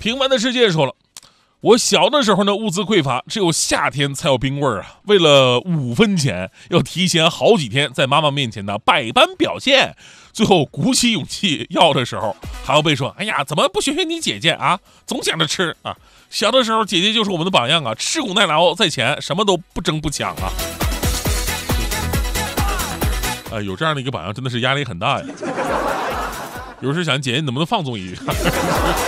平凡的世界说了，我小的时候呢，物资匮乏，只有夏天才有冰棍啊。为了5分钱，要提前好几天在妈妈面前呢百般表现，最后鼓起勇气要的时候，还要被说：“哎呀，怎么不学学你姐姐啊？总想着吃啊！”小的时候，姐姐就是我们的榜样啊，吃苦耐劳在前，什么都不争不抢啊。有这样的一个榜样，真的是压力很大呀。有时想姐姐，你能不能放纵一下？